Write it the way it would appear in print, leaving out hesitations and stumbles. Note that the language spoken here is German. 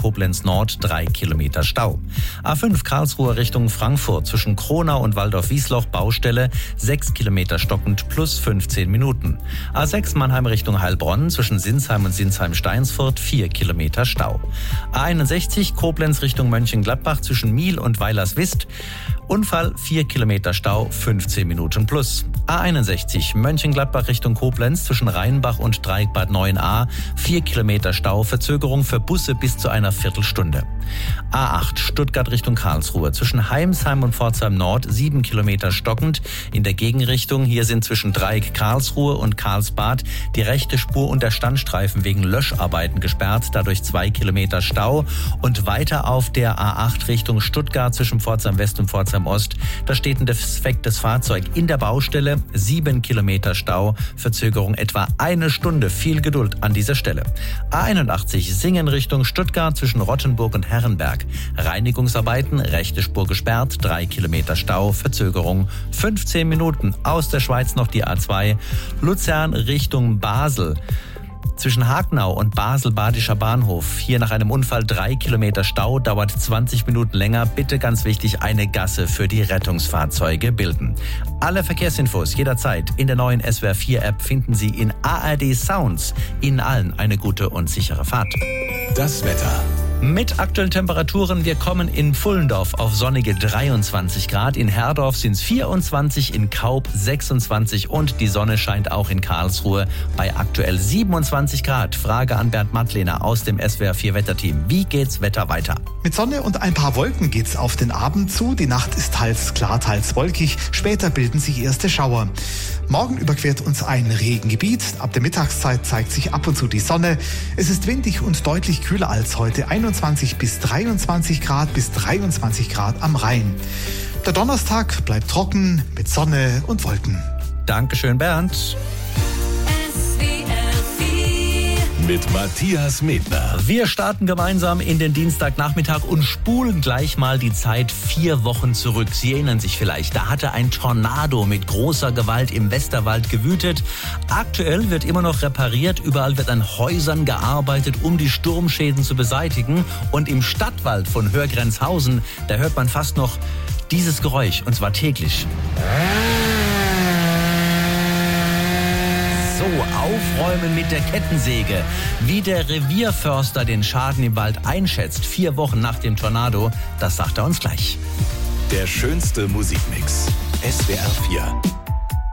Koblenz Nord 3 Kilometer Stau. A5 Karlsruhe Richtung Frankfurt zwischen Kronau und Waldorf-Wiesloch Baustelle 6 Kilometer stockend plus 15 Minuten. A6 Mannheim Richtung Heilbronn zwischen Sinsheim und Sinsheim-Steinsfurt 4 Kilometer Stau. A61 Koblenz Richtung Mönchengladbach zwischen Miel und Weilerswist. Unfall 4 Kilometer Stau, 15 Minuten plus. A61 Mönchengladbach Richtung Koblenz zwischen Rheinbach und Dreieckbad 9a 4 Kilometer Stau, Verzögerung für Busse bis zu einer Viertelstunde. A8 Stuttgart Richtung Karlsruhe zwischen Heimsheim und Pforzheim Nord 7 Kilometer stockend. In der Gegenrichtung hier sind zwischen Dreieck Karlsruhe und Karlsbad die rechte Spur und der Standstreifen wegen Löscharbeiten gesperrt, dadurch 2 Kilometer Stau. Und weiter auf der A8 Richtung Stuttgart zwischen Pforzheim West und Pforzheim Ost, da steht ein defektes Fahrzeug in der Baustelle, 7 Kilometer Stau, Verzögerung etwa eine Stunde, viel Geduld an dieser Stelle. A81 Singen Richtung Stuttgart zwischen Rottenburg und Herrenberg, Reinigungsarbeiten, rechte Spur gesperrt, 3 Kilometer Stau, Verzögerung 15 Minuten. Aus der Schweiz noch die A2 Luzern Richtung Basel. Zwischen Hagenau und Basel-Badischer Bahnhof. Hier nach einem Unfall 3 Kilometer Stau, dauert 20 Minuten länger. Bitte ganz wichtig, eine Gasse für die Rettungsfahrzeuge bilden. Alle Verkehrsinfos jederzeit in der neuen SWR 4 App finden Sie in ARD Sounds. Ihnen allen eine gute und sichere Fahrt. Das Wetter. Mit aktuellen Temperaturen, wir kommen in Pfullendorf auf sonnige 23 Grad, in Herdorf sind es 24, in Kaub 26 und die Sonne scheint auch in Karlsruhe bei aktuell 27 Grad. Frage an Bernd Mattlehner aus dem SWR 4 Wetterteam. Wie geht's Wetter weiter? Mit Sonne und ein paar Wolken geht's auf den Abend zu. Die Nacht ist teils klar, teils wolkig. Später bilden sich erste Schauer. Morgen überquert uns ein Regengebiet. Ab der Mittagszeit zeigt sich ab und zu die Sonne. Es ist windig und deutlich kühler als heute. 21 bis 23 Grad bis 23 Grad am Rhein. Der Donnerstag bleibt trocken mit Sonne und Wolken. Dankeschön, Bernd. Mit Matthias Medner. Wir starten gemeinsam in den Dienstagnachmittag und spulen gleich mal die Zeit 4 Wochen zurück. Sie erinnern sich vielleicht, da hatte ein Tornado mit großer Gewalt im Westerwald gewütet. Aktuell wird immer noch repariert, überall wird an Häusern gearbeitet, um die Sturmschäden zu beseitigen. Und im Stadtwald von Hörgrenzhausen, da hört man fast noch dieses Geräusch, und zwar täglich. So, aufräumen mit der Kettensäge. Wie der Revierförster den Schaden im Wald einschätzt, 4 Wochen nach dem Tornado, das sagt er uns gleich. Der schönste Musikmix. SWR 4.